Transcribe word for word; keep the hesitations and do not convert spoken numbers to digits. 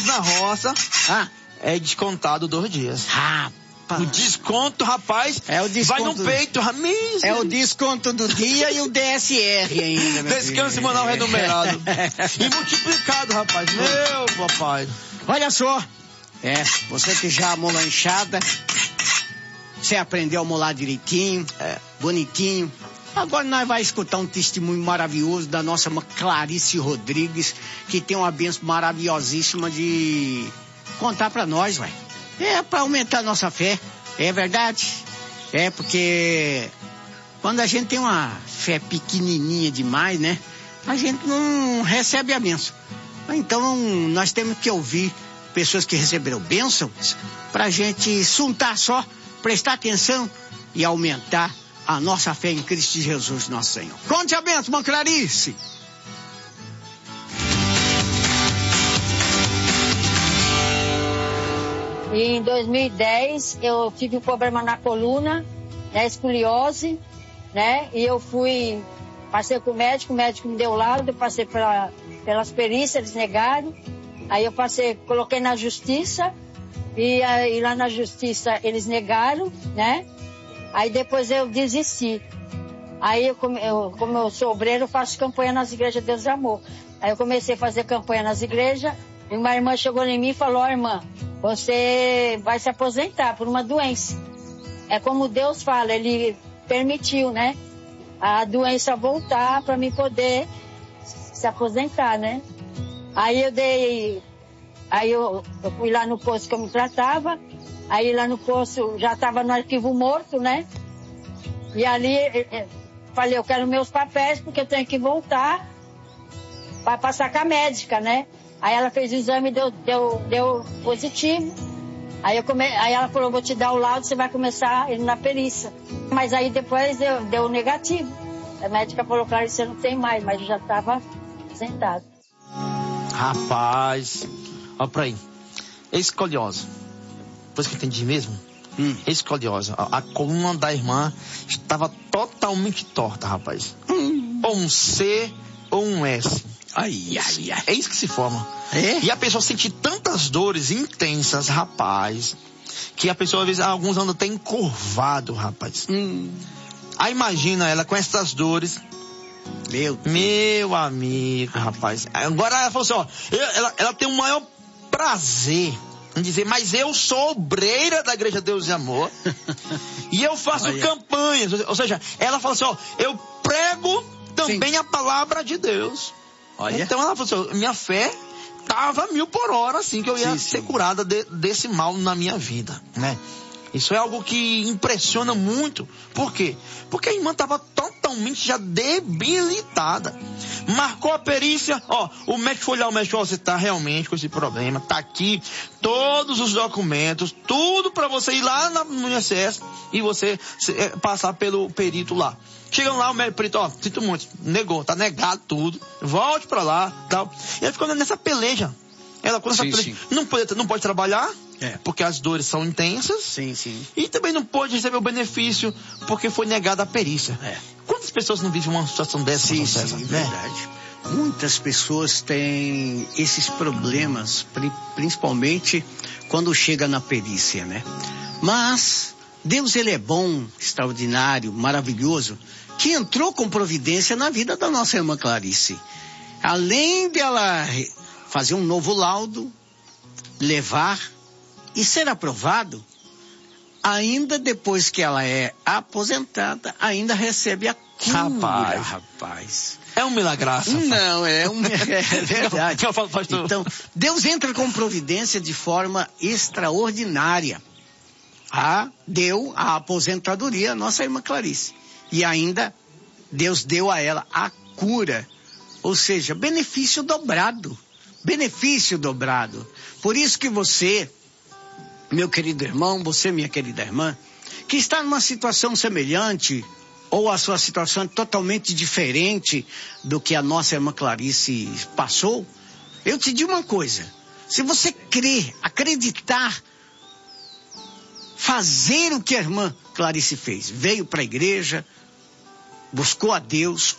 na roça, Ah, é descontado dois dias. rapaz. O desconto, rapaz, É o desconto vai no peito, Ramires. É o desconto do dia e o D S R ainda, meu Descanso filho. semanal renumerado. E multiplicado, rapaz. Meu papai. Olha só. É, você que já amolou a enxada, você aprendeu a molar direitinho, É. bonitinho. Agora nós vamos escutar um testemunho maravilhoso da nossa irmã Clarice Rodrigues, que tem uma bênção maravilhosíssima de contar pra nós, ué. É pra aumentar a nossa fé, é verdade? É porque quando a gente tem uma fé pequenininha demais, né? A gente não recebe a bênção. Então nós temos que ouvir pessoas que receberam bênçãos pra gente suntar só, prestar atenção e aumentar a nossa fé em Cristo Jesus, nosso Senhor. Conte a bênção, irmã Clarice. E em dois mil e dez eu tive um problema na coluna, né, escoliose, né? E eu fui, passei com o médico, o médico me deu laudo, eu passei pela, pelas perícias, eles negaram. Aí eu passei, coloquei na justiça, e aí lá na justiça eles negaram, né? Aí depois eu desisti. Aí eu, como eu, como eu sou obreiro, eu faço campanha nas igrejas Deus e Amor. Aí eu comecei a fazer campanha nas igrejas, e uma irmã chegou em mim e falou: ó, irmã, você vai se aposentar por uma doença. É como Deus fala, Ele permitiu, né? A doença voltar para mim poder se aposentar, né? Aí eu dei, aí eu, eu fui lá no posto que eu me tratava, aí lá no posto já estava no arquivo morto, né? E ali eu falei, eu quero meus papéis porque eu tenho que voltar para passar com a médica, né? Aí ela fez o exame e deu, deu, deu positivo. Aí, eu come... aí ela falou, vou te dar o laudo, você vai começar ele na perícia. Mas aí depois deu, deu negativo. A médica falou, claro, você não tem mais, mas eu já estava sentado. Rapaz, olha pra aí. Escoliose. Depois que eu entendi mesmo, hum. escoliose. A, a coluna da irmã estava totalmente torta, rapaz. Hum. Ou um C ou um S. Ai, ai, ai. É isso que se forma. É? E a pessoa sente tantas dores intensas, rapaz, que a pessoa, às vezes, alguns andam até encurvado, rapaz. Hum. Aí imagina ela com essas dores. Meu Deus. Meu amigo, rapaz. Agora ela falou assim, ó, ela, ela tem o maior prazer em dizer, mas eu sou obreira da Igreja Deus e Amor e eu faço Olha. campanhas. Ou seja, ela fala assim, ó, eu prego também Sim. a palavra de Deus. Olha. Então ela falou assim, minha fé estava mil por hora, assim, que eu ia sim, ser sim. curada de, desse mal na minha vida, né? Isso é algo que impressiona muito. Por quê? Porque a irmã estava totalmente já debilitada. Marcou a perícia, ó, o médico foi lá, o médico, ó, você está realmente com esse problema, tá aqui, todos os documentos, tudo para você ir lá no I N S S e você é, passar pelo perito lá. Chegam lá, o médico perito, ó, sinto muito, negou, tá negado tudo, volte para lá, tal. E ela ficou nessa peleja. Ela, quando sim, essa peleja, não pode, não pode trabalhar, é. porque as dores são intensas. Sim, sim. E também não pode receber o benefício porque foi negada a perícia. É. Quantas pessoas não vivem uma situação dessa? Sim, sim, é verdade. Muitas pessoas têm esses problemas, principalmente quando chega na perícia, né? Mas Deus, ele é bom, extraordinário, maravilhoso, que entrou com providência na vida da nossa irmã Clarice. Além dela fazer um novo laudo, levar e ser aprovado, ainda depois que ela é aposentada, ainda recebe a cura, rapaz. rapaz. É um milagraço. Não, é, um, é verdade. Então, Deus entra com providência de forma extraordinária. Ah, deu a aposentadoria à nossa irmã Clarice. E ainda Deus deu a ela a cura. Ou seja, benefício dobrado. Benefício dobrado. Por isso que você, meu querido irmão, você, minha querida irmã, que está numa situação semelhante, ou a sua situação é totalmente diferente do que a nossa irmã Clarice passou, eu te digo uma coisa, se você crer, acreditar, fazer o que a irmã Clarice fez, veio para a igreja, buscou a Deus,